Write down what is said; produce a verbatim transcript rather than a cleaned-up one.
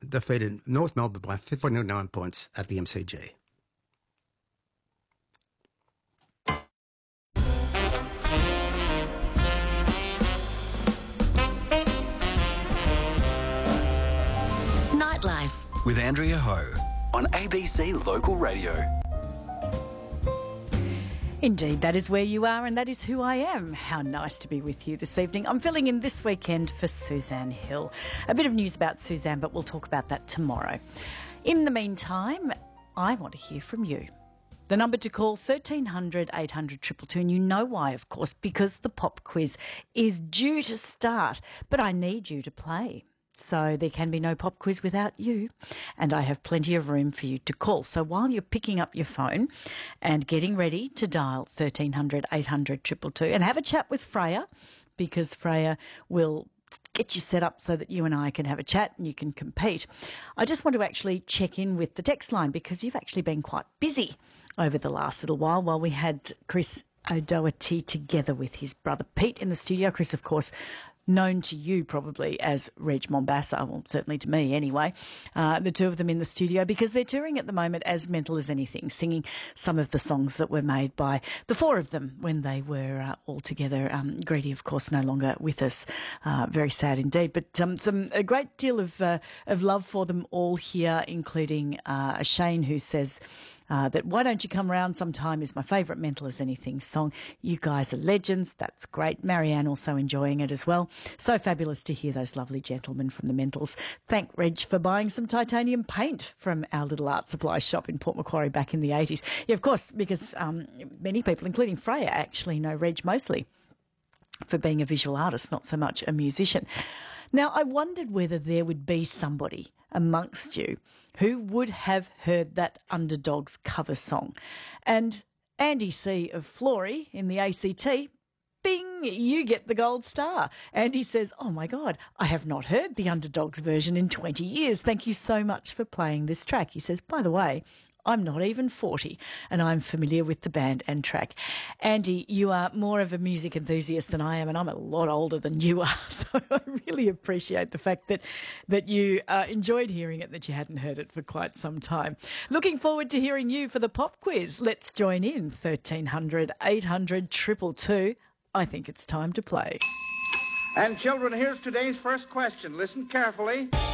defeated North Melbourne by fifty-nine points at the M C G. Nightlife with Andrea Ho on A B C Local Radio. Indeed, that is where you are and that is who I am. How nice to be with you this evening. I'm filling in this weekend for Suzanne Hill. A bit of news about Suzanne, but we'll talk about that tomorrow. In the meantime, I want to hear from you. The number to call, thirteen hundred eight hundred two two two, and you know why, of course, because the pop quiz is due to start, but I need you to play. So there can be no pop quiz without you, and I have plenty of room for you to call. So while you're picking up your phone and getting ready to dial thirteen hundred eight hundred two two two and have a chat with Freya, because Freya will get you set up so that you and I can have a chat and you can compete. I just want to actually check in with the text line because you've actually been quite busy over the last little while while we had Chris O'Doherty together with his brother Pete in the studio. Chris, of course, known to you probably as Reg Mombassa, well, certainly to me anyway, uh, the two of them in the studio because they're touring at the moment as Mental as Anything, singing some of the songs that were made by the four of them when they were uh, all together. Um, Greedy, of course, no longer with us. Uh, very sad indeed, but um, some a great deal of uh, of love for them all here, including uh, Shane, who says Uh, that Why Don't You Come Round Sometime is my favourite Mental as Anything song. You guys are legends. That's great. Marianne also enjoying it as well. So fabulous to hear those lovely gentlemen from the Mentals. Thank Reg for buying some titanium paint from our little art supply shop in Port Macquarie back in the eighties. Yeah, of course, because um, many people, including Freya, actually know Reg mostly for being a visual artist, not so much a musician. Now, I wondered whether there would be somebody amongst you who would have heard that Underdogs cover song. And Andy C. of Flory in the A C T, bing, you get the gold star. Andy says, oh my God, I have not heard the Underdogs version in twenty years. Thank you so much for playing this track. He says, by the way, I'm not even forty and I'm familiar with the band and track. Andy, you are more of a music enthusiast than I am, and I'm a lot older than you are. So I really appreciate the fact that, that you uh, enjoyed hearing it, that you hadn't heard it for quite some time. Looking forward to hearing you for the pop quiz. Let's join in thirteen hundred eight hundred two two two. I think it's time to play. And children, here's today's first question. Listen carefully.